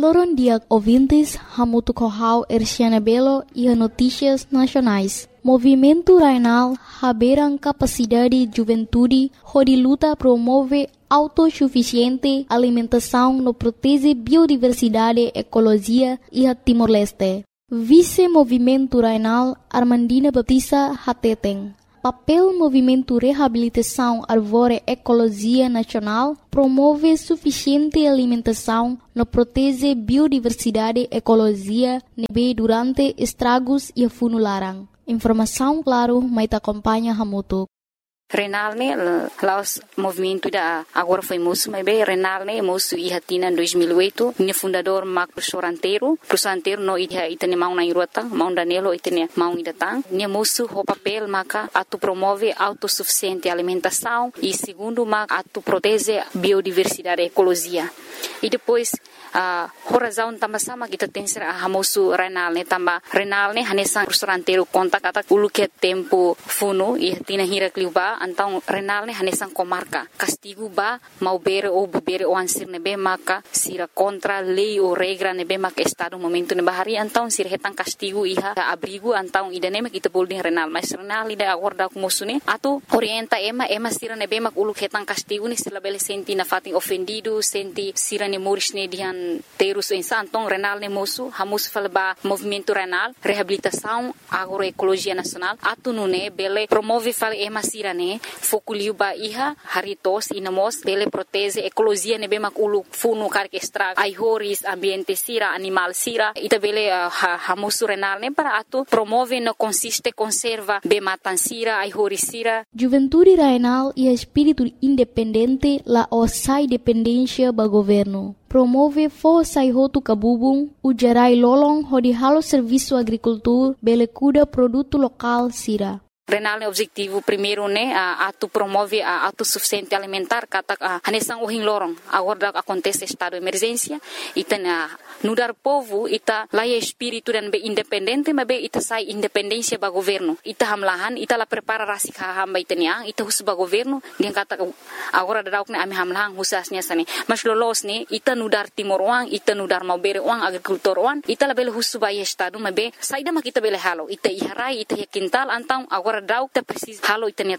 Loron dia ouvintes, Hamutu Kohau Erciana Belo e a Notícias Nacionais. Movimento Rainal haberam capacidade de juventude, onde luta promove autossuficiente alimentação no protege biodiversidade, ecologia e a Timor-Leste. Vice-Movimento Rainal Armandina Batista Hateteng. Papel Movimento Reabilitação Arvore Ecologia Nacional promove suficiente alimentação no protege biodiversidade, ecologia, nebe durante estragos e funularan. Informação, claro, mas acompanha Hamutu. Renal ne laos movimento da agora foi moço, mas bem Renal ne moço e hatina em 2008, ne fundador Mac Prosoranteiro no itene mau na irota, mau Danilo itene mau idatang, ne moço o papel maca atu promove autossuficiente alimentação e segundo maca atu protege biodiversidade e ecologia. E depois a razão também sama kita tem ser a moço Renal ne tamba Renal ne hanesan Prosoranteiro conta kata ulu que tempo funo e hatina hirakliuba então Renal ne hanesan comarca castigo ba mau bere ou bebere o ansir nebe maka sira contra lei ou regra nebe maka estado momento ne bahari então sira hetan castigo iha abrigo então idane kita boleh Renal mas Renal ida agora com moço ne atu orienta ema sira nebe mak ulu hetan castigo ne sila bele senti na fatin ofendido senti sira ne moris ne dihan terus então Renal ne moço hamus falba movimento Renal reabilitação agroecologia nacional atu nune bele promove fal ema sira ne fokuliu ba iha haritos inamos bele protege ecologia ne bemak ulu funu karke extra aihoris ambiente sira animal sira ita bele hamusu Renal ne para atu promove no consiste conserva be matan sira aihoris sira. Juventude Rainal e espírito independente la osai dependência ba governo. Promove força e roto cabubung, o gerai lolong hodi halo serviço agricultura, bele cuida produto local sira. Renal ne objetivo primeiro ne atu promove a autossuficiente alimentar kata hanesang uhing lorong agora acontece estado de emergência ita nudar povo ita laia espírito dan be independente mabe ita sai independência ba governo ita hamlahan ita la prepara rasik hamba itania ita hus ba governo dia kata agora dauk ne ami hamlahan husasnya sane mas lolos ne ita nudar timor wang ita nudar mau bere wang agrikultor wang ita la bele hus ba estado mabe sai da makita bele halo ita iharai ita yakintal antang agora dauk ta precis halo itania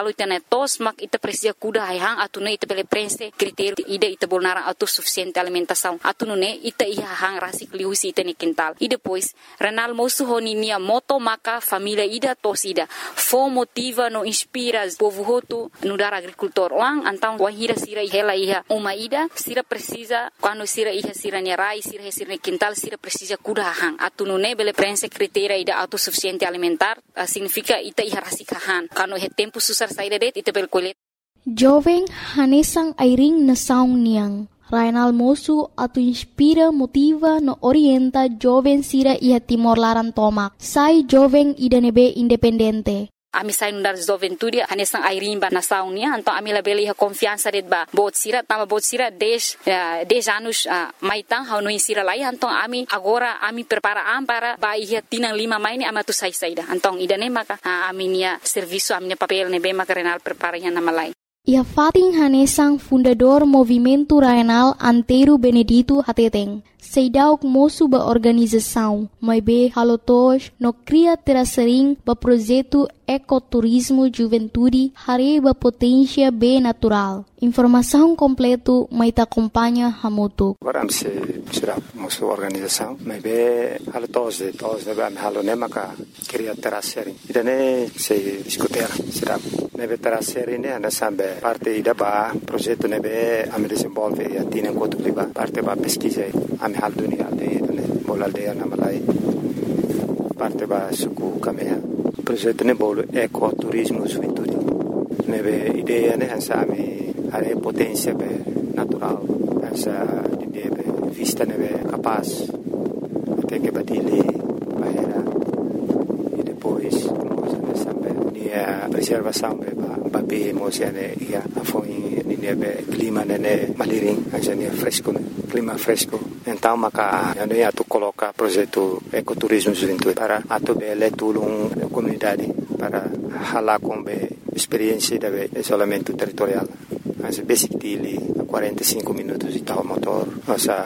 tos mak ita precisa kuda hang atune ita bele prense critério ida ita bolnara autossuficiente alimentação atune ita iha hang rasik liusi ita ni quintal e depois Renal moço honinia moto maka família ida tos ida fo motiva no inspira povo hotu no dar agricultor wang antang wahira sira hela iha uma ida sira precisa quando sira iha sira ni rai sira ni quintal sira precisa kuda hang atune bele prense critério ida autossuficiente alimentar significa ita iha rasikahan kano he tempo susar saída det ita bel kolet jovem hanesang airing na saung niang Rainal moço atu inspira motiva no orienta jovem sira iha Timor Laran tomak sai jovem ida nebe independente. Ami sai nundar juventude hanesang airin ba nasaw niya então ami labeli ha confiança det ba bot sira 10 anos maitang hau no sira lai então ami agora ami prepara para ba iha tinang 5 mai ni amatu sai saida então idane maka ami nia serviço ami papel ne be maka Renal prepara yan namalai. Ia fating hanesang fundador Movimento Rainal Antero Benedito Hateteng. Seidauk moço ba organização, mas be halotos no cria terasering ba projeto ecoturismo juventude hare ba potência be natural. Informação completo mas acompanha Hamutu. Agora se será moço organização, mas be halotos de todos de am halonema ka cria terasering. Idane se discutir será nebe terasering ne ana sambe parte ida ba projeto nebe am desenvolve e atina enquanto liba parte ba pesquisa hal dunia de bola aldeia na Malai parte ba suku kamea projeto ne bolo ecoturismo juventude nebe ideia ne ansami are potência be natural essa ideia be vista nebe capaz até que batile bahera e depois nós nessa a preservação ba be emozione ia afoi nebe clima ne maliring ajania fresco clima fresco então maka ando ia tu coloca projeto ecoturismo juventude para atu bele tulung comunidade para hala com be experiência de isolamento territorial as basic dili 45 minutos de tal motor nossa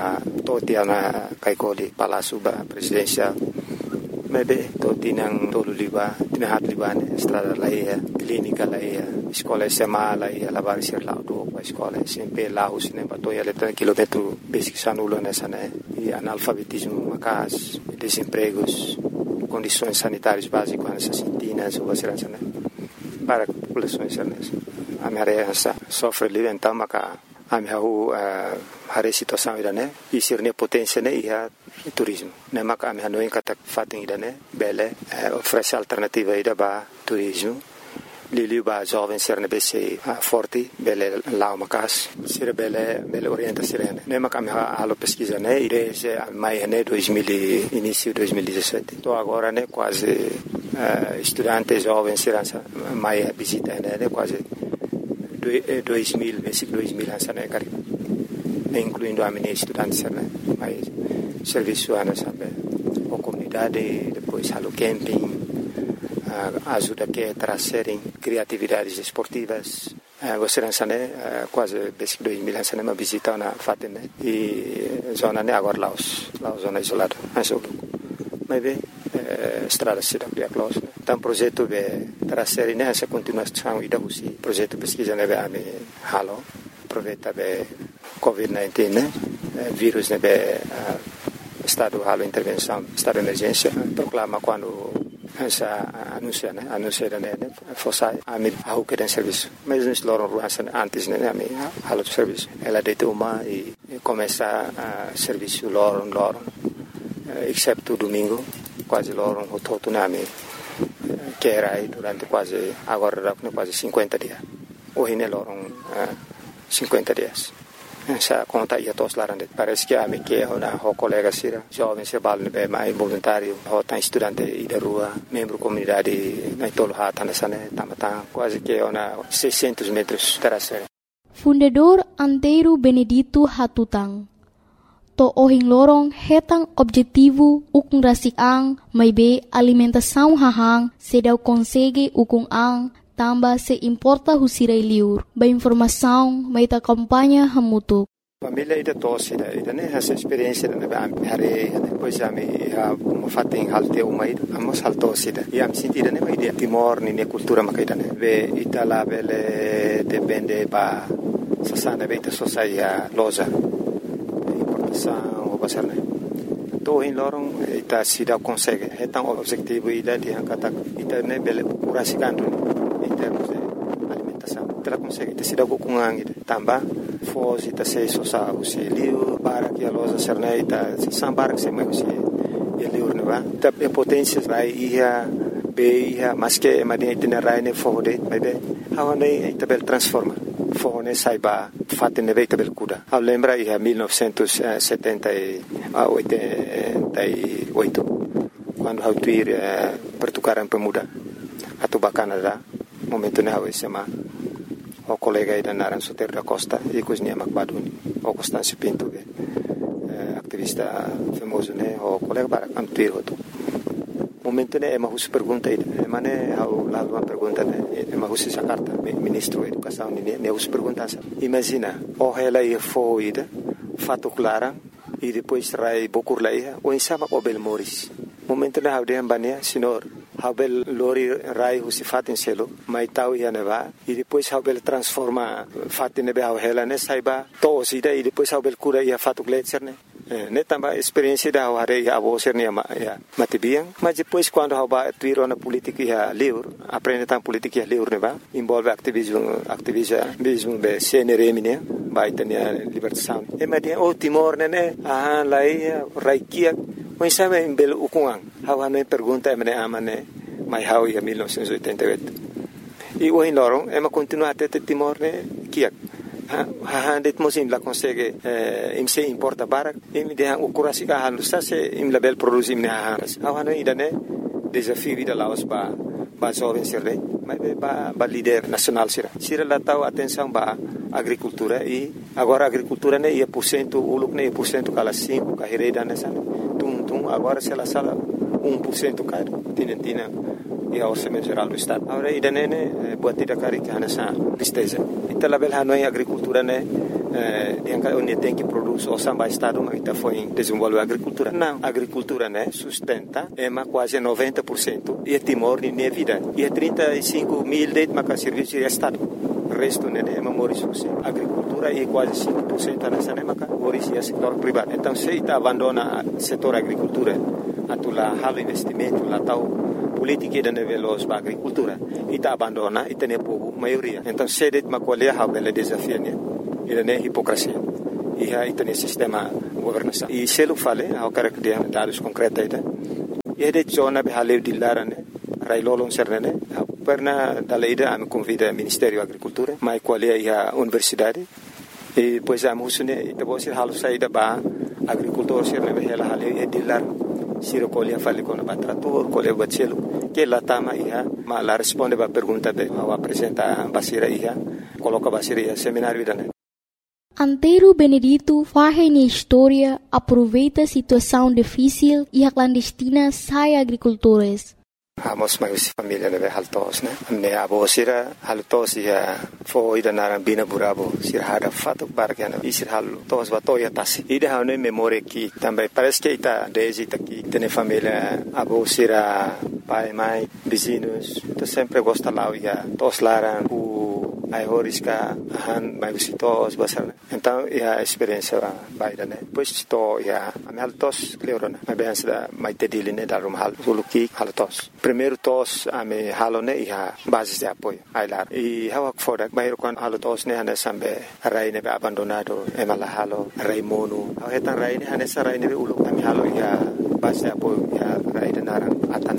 Totia na kaikoli Palácio Presidencial. Maybe tinang tolo liba, tinahat liba estrada laia, clínica laia, escola SMA laia, lavar ser lá do a escola sempre lá os nem batoia letra quilômetro basic sanulo nessa né e analfabetismo macas, desempregos, condições sanitárias básicas nessas sintinas ou assim né para a população nessa a minha sofre livre então maca a minha a situação ida né e ser ne potência né e turismo né maca a minha não encata fatem ida né bele oferece alternativa ida ba turismo Lili ba jovem ser ne bese forte bele lá uma casa ser bele orienta serena né maca a minha alo pesquisa né ide mai né 2000 início 2017 tô agora né quase estudantes jovens serão mai visita né quase 2000, versículo 2000 né, cara, incluindo a minha estudante, né, mas serviço ana sabe, a comunidade, depois halo camping, ajuda que trazerem criatividades esportivas, você né, quase versículo 2000 né, uma visita na fatem né, e zona né agora Laos zona isolada, mas bem estrada cidade a close então projeto de trazer nessa continuação e da projeto pesquisa né be halo aproveita be COVID-19 né vírus né be estado halo intervenção estado de emergência proclama quando essa anuncia né fosse a mim a que tem serviço mas nós loram antes né a mim halo serviço ela deita uma e começa a serviço loram exceto domingo quase loram o todo nome que era aí durante quase agora quase 50 dias hoje ne loram 50 dias essa conta ia todos lá parece que a me que uma colega sira jovem se balne be mais voluntário ou tá estudante e da rua membro comunidade na tolo hata nessa né tamata quase que uma 600 metros terasera Fundador Antero Benedito Hatutang to ohing lorong hetang objetivo ukung rasik ang may be alimentação hahang sedau consegue ukung ang tamba se importa husiray liur ba informação may ta kampanya hamutuk família ida tosse ida né essa experiência na hare depois a me fatem halte uma ida amos haltosse ida e am sentida né ida timor ni cultura makaida né ve itala bele depende ba sasana beita sociedade loja o basar né to in lorong ita sida consegue hetang objetivo ida di angkata ita ne bele kurasikan em termos de alimentação ita consegue ita sida kukungang ida tamba fos ita se sosa usi liu para que a loja serna ita sambar que se mai usi liu ne ba ita potência vai ia be ia mas que madia ita rai ne fode mai be hawane ita bel transforma fone saiba fatte ne veita bel kuda a lembra ia 1978 quando hau tuir pertukaran pemuda atau Canada momento ne hau SMA o colega ida naran Soter da Costa e cosnia Macbaduni o Constâncio Pinto activista famoso ne o colega para antuir hoto momento ne ema hus pergunta ida mane hau la uma pergunta ne ema hus essa carta ministro da educação ne hus pergunta imagina o ela ia foi ida fato clara e depois trai bokur laia o insama o bel moris momento ne hau de ambania senhor hau bel lori rai hus fatin selo mai tau ia neva e depois hau bel transforma fatin ne hau ela ne saiba to sida e depois hau bel cura ia fato gletser ne tambah experiência da hare ya abo sernia ya matibiang mas depois quando haba tuiro na política ya liur aprende tam política ya liur ne ba envolve ativismo be CNRM ne ba itania libertação e madia o Timor ne lai raikia mas sabe em belo ukungang hawa no pergunta me amane mai hau ya 1988 e o in lorong ema continua até Timor ne kiak det mosim la consegue im se importa barak im de han ukurasi ka han se im label produce im ne hanas awana idane desafio da laos ba jovem sirre mas ba líder nacional sira la tau atenção ba agricultura e agora agricultura ne ia % uluk ne % kala 5 ka hereda nessa tum agora se la sala 1% caro tina e a orçamento geral do estado agora idane ne buat tidak kari ka nessa listeza ita label hanoi agricultura ne onde tem que produzir o samba estado, mas está foi desenvolver a agricultura. Não, a agricultura, né, sustenta quase 90% e Timor nem vida. E 35 mil de serviço de estado. O resto é memória a agricultura e quase 5% nessa época é setor privado. Então se está abandona o setor agricultura, atula halo investimento lá tal política de nível da agricultura e está abandona e tem povo maioria. Então se det macolher a bela desafio né, ele é hipocrisia. E aí tem sistema governação. E se ele fala, eu quero que dê dados concretos aí. E de zona be haleu de lara né, railolon serne perna daleida am convida Ministério da Agricultura, mas qual é a universidade e pois a musune e depois halu saída ba agricultor serne be ela haleu e de lar siro colher fale com o trator colher bachelo que lá tama ia mas lá responde ba pergunta be ao apresentar basira ia coloca basira ia seminário da né. Antero Benedito faz na história, aproveita a situação difícil e a clandestina sai agricultores. Amos mais família né haltos né ne abo sira haltos ya foi da narambina burabo sira hada fato bargana e sira haltos batoya tasi ida hane memória que também parece que está desde aqui tem família abo sira pai mãe vizinhos então sempre gosta lá ya tos laran ai horiska han mai visitos basar então a experiência vai da né depois to ya ameltos cleorona mas bem da mai tedile né da rumhal suluki haltos primeiro tos ame halone ia base de apoio ai lá e hawak foda mai kon haltos né hane sambe rai ne abandonado emala halo rai monu hetan rai ne hane sarai ne ulu ame halo ia base de apoio ia rai de naran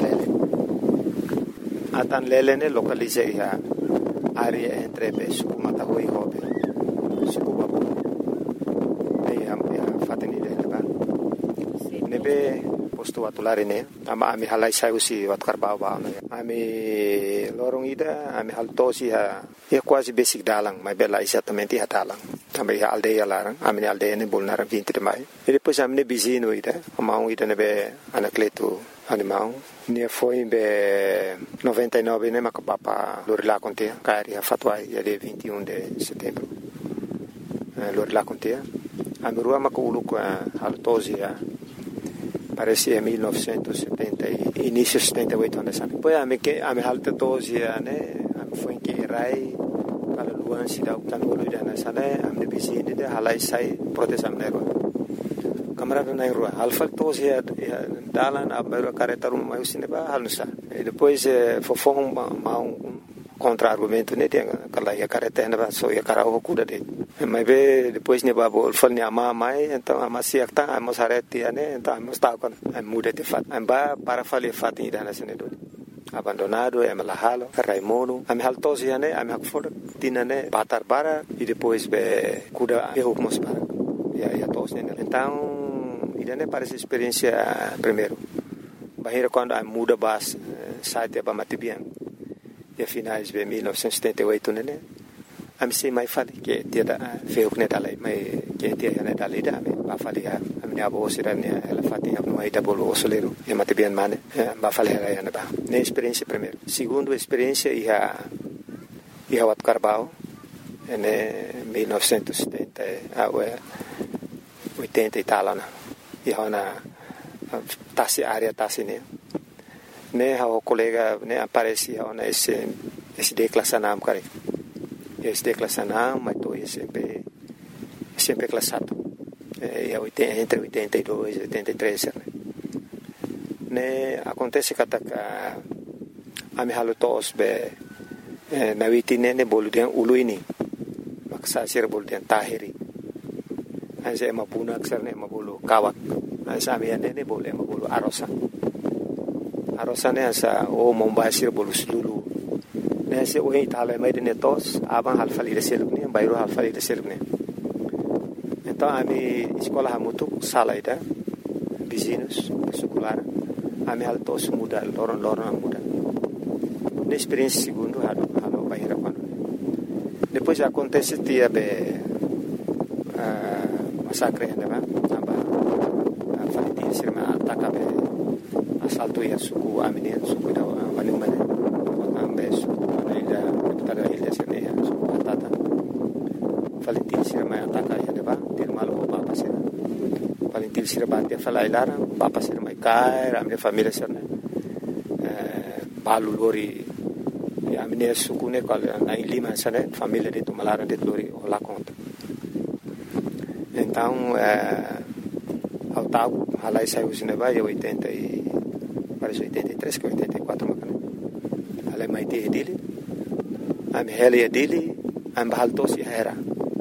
atan lele ne localize ia área entre suku matahui hobe suku babu e am fateni de leba nebe posto atulare ne ama ami halai sausi wat karbau ba ami lorong ida ami haltosi ha e quase basic dalang mai bela exatamente ha dalang também a aldeia larang ami aldeia ne bolnar 20 de mai e depois ami ne bizino ida ama ida nebe anacleto animal ne foi em 99 né macapapa lorila contea cari a fatwa dia 21 de setembro lorila contea a merua maculu com a haltosia parecia 1970 início 78 anos depois a me haltosia né foi em que rai para luan cidade tanolo da nasana a me bizine de halai sai proteção nero camarada na rua alfa tos ya dalan abero careta rum mais cineba halnusa e depois fofong contra argumento né tem aquela ya careta na so ya carao cuda de mas ve depois ne babo fal ne ama mai então ama siakta ama sareti né então ama sta con muda de fat amba para fale fat ida na sene do abandonado é malahalo raimono am haltos ya né am hakfor tinane batar bara e depois be cuda eu mos para ya tos né então idane parece experiência primeiro bahira quando a muda bas site ba matibian e finais de 1978 né am sei mai fali que dia da feu né dalai mai que dia né dalai da ba fali a minha avó sira né ela fatia no aí da bolo solero e matibian mane ba fali ela né ba né experiência primeiro segundo experiência ia wat carbao né 1970 80 e tal né e hona tasi área tasi né o colega né aparecia ona esse declassanam cara esse declassanam mas tô sempre classado entre 82 e 83 né acontece que a me halutos be na witine ne boludian uluini maksa sir boludian tahiri asa mapuna aksarne mabulu kawak asa miane ne boleh mabulu arosa ne asa o mombasir bolu sulu ne se o itala mai de netos abang halfali de selukne bayro halfali de selukne então ami escola hamutu salaida vizinhos secular ami haltos muda loron muda ne experiência segundo halo bayra quando depois acontece dia be massacre né aba falitin sirma atakabe assalto ya suku amine suku da manimane ambe suku ida tada ida sene suku tata falitin sira mai ataka ya deba dir malo bapa sira paling til sira batia falai lara bapa sira mai kai ramne família sira balu lori ya amine sukune kal na lima sana família de tumalara de lori ola conta então ao tal halai saiu cinema eu 80 e parece 83 que 84 macana halai mai te dele am heli dele am bahaltos ya era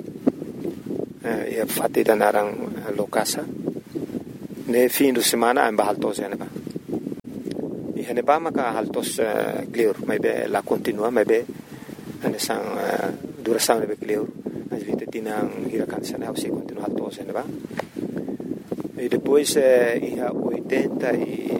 ya fatida narang lokasa ne fim de semana am bahaltos ya neba ihane ba maka haltos clear mai be la continua mai be ane sang duração ne be clear mas vita tinang hirakan sana se continua haltos ya neba e depois ia 80 e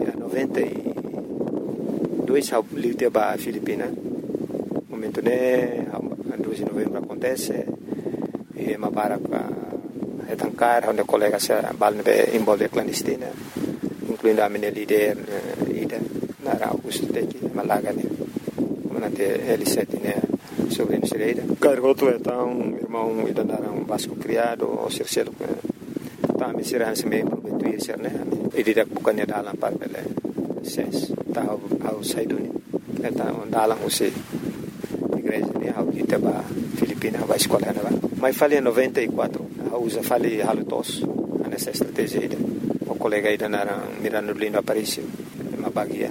92 ao livre ba Filipina momento ne 2 de novembro acontece e uma para etancar onde colegas balne envolve clandestina incluindo a minha líder ida na Augusto Teki Malaga né manante L7 né sobre Nereida garoto então irmão ida naram Vasco criado o Circelo tá me será se me prometuir ser né e didak bukannya dalam parpele ses tahu au saiduni então dalam usi igreja né au kita ba Filipina ba escola né ba mas falei 94 usa falei halutos nessa estratégia ida o colega ida na Mirano Lindo Aparicio uma bagia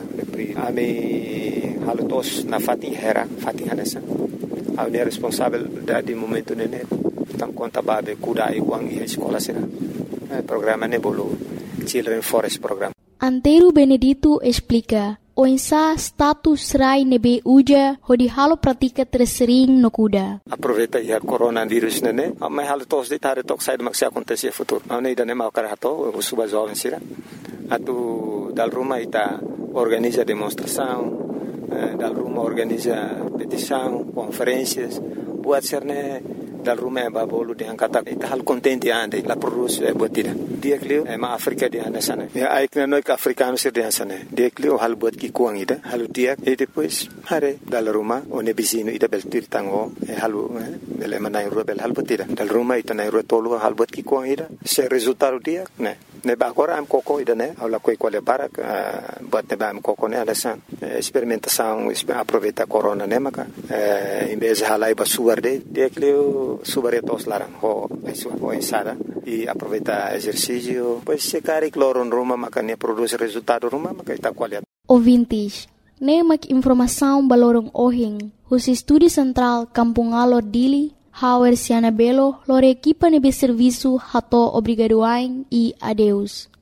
ami halutos na Fatin Hanessa au ne responsável de momento nene tam conta babe kuda iwang i escola sira programa ne bolo Children Forest Program. Antero Benedito explica o ensa status rai nebe uja hodi halo pratika tersering no kuda. Aproveita ia coronavírus nene, mas halo tos de tare tok sai maksi acontecer futuro. Ane ida ne mau karato o suba jovem sira. Atu dal Roma ita organiza demonstração, dal Roma organiza petição, conferências, buat serne dal Roma ba bolu de angkata ita hal contente ande la produz botida. Dia klio ma Afrika di anda sana. Ya aikna noi ka africano sir di sana. Dia klio hal bot ki kuang ida, halu dia e depois hare dal Roma one bisino ida beltir tango halu bele manai rubel hal botida. Dal Roma ita nai rotolo hal bot ki kuang ida. Se resultado dia ne ba agora am coco ida ne aula coi quale para bot ne ba am coco ne alasan experimentação aproveita corona ne maka em vez halai ba suarde dia klio subaretos larang ho ensada e aproveita exercício pois se cari cloro em Roma maka ne produz resultado Roma maka ita qualidade. Ouvintes, nemak informação balorong ohing hus estúdio central Kampung Alor Dili Hauer Siana Belo lore equipa nebe serviço hato obrigadoain e adeus.